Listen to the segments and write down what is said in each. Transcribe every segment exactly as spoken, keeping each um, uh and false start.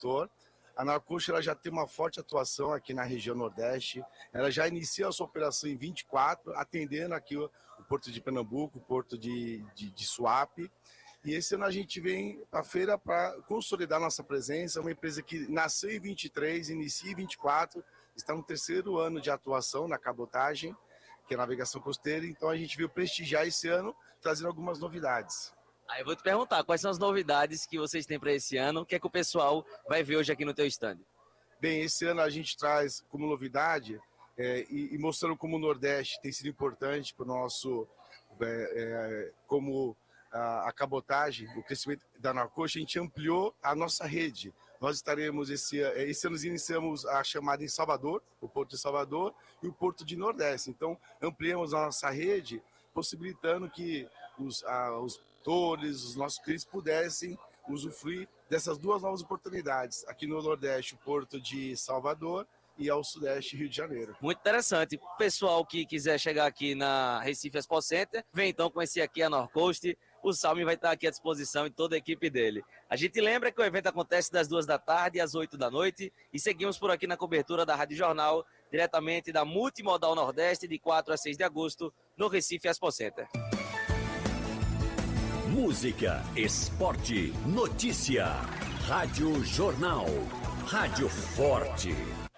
produtor. A Narcoxa ela já tem uma forte atuação aqui na região Nordeste. Ela já inicia a sua operação em vinte e quatro, atendendo aqui o, o Porto de Pernambuco, o Porto de, de, de Suape. E esse ano a gente vem para a feira para consolidar nossa presença. É uma empresa que nasceu em vinte e três, inicia em vinte e quatro, está no terceiro ano de atuação na cabotagem, que é a navegação costeira. Então a gente veio prestigiar esse ano, trazendo algumas novidades. Aí eu vou te perguntar, quais são as novidades que vocês têm para esse ano? O que é que o pessoal vai ver hoje aqui no teu stand? Bem, esse ano a gente traz como novidade, é, e, e mostrando como o Nordeste tem sido importante para o nosso, é, é, como a, a cabotagem, o crescimento da Narcoxa, a gente ampliou a nossa rede. Nós estaremos, esse, esse ano iniciamos a chamada em Salvador, o Porto de Salvador e o Porto de Nordeste. Então, ampliamos a nossa rede, possibilitando que os, a, os produtores, os nossos clientes pudessem usufruir dessas duas novas oportunidades. Aqui no Nordeste, o Porto de Salvador, e ao Sudeste, Rio de Janeiro. Muito interessante. O pessoal que quiser chegar aqui na Recife Expo Center, vem então conhecer aqui a Norcoast. O Salmi vai estar aqui à disposição e toda a equipe dele. A gente lembra que o evento acontece das duas da tarde às oito da noite e seguimos por aqui na cobertura da Rádio Jornal, diretamente da Multimodal Nordeste, de quatro a seis de agosto, no Recife Expo Center. Música, esporte, notícia. Rádio Jornal. Rádio Forte.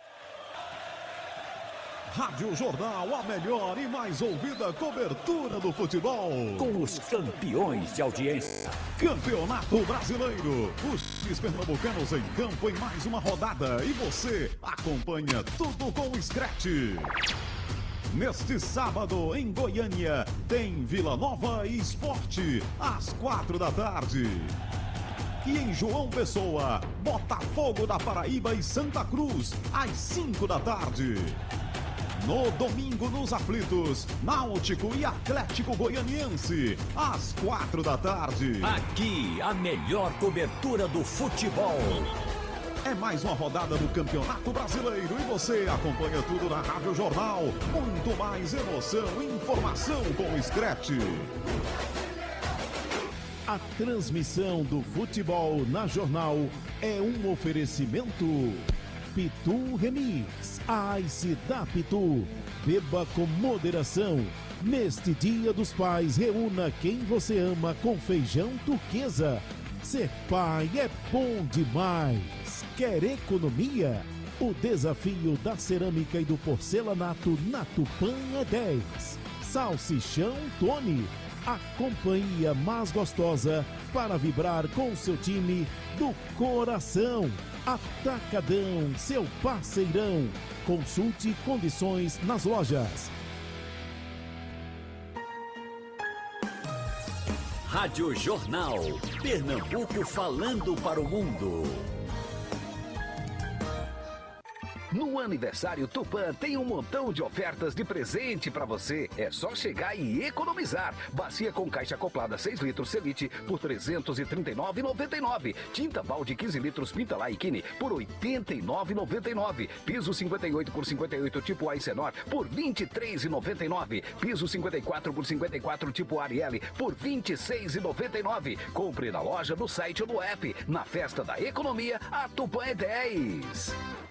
Rádio Jornal, a melhor e mais ouvida cobertura do futebol. Com os campeões de audiência. Campeonato Brasileiro. Os times pernambucanos em campo em mais uma rodada. E você acompanha tudo com o Scratch. Neste sábado, em Goiânia, tem Vila Nova e Esporte, às quatro da tarde. E em João Pessoa, Botafogo da Paraíba e Santa Cruz, às cinco da tarde. No domingo, nos aflitos, Náutico e Atlético Goianiense, às quatro da tarde. Aqui, a melhor cobertura do futebol. É mais uma rodada do Campeonato Brasileiro e você acompanha tudo na Rádio Jornal. Muito mais emoção e informação com o Scratch. A transmissão do futebol na Jornal é um oferecimento Pitu Remix, Ice da Pitu. Beba com moderação. Neste Dia dos Pais, reúna quem você ama com feijão turquesa. Ser pai é bom demais. Quer economia? O desafio da cerâmica e do porcelanato na Tupã é dez. Salsichão Tony, a companhia mais gostosa para vibrar com seu time do coração. Atacadão, seu parceirão. Consulte condições nas lojas. Rádio Jornal. Pernambuco falando para o mundo. No aniversário Tupã tem um montão de ofertas de presente pra você. É só chegar e economizar. Bacia com caixa acoplada seis litros Celite por trezentos e trinta e nove reais e noventa e nove centavos. Tinta balde quinze litros Pinta e Kine por oitenta e nove reais e noventa e nove centavos. Piso cinquenta e oito por cinquenta e oito tipo Aicenor por vinte e três reais e noventa e nove centavos. Piso cinquenta e quatro por cinquenta e quatro tipo Arielle por vinte e seis reais e noventa e nove centavos. Compre na loja, no site ou no app. Na festa da economia, a Tupã é dez.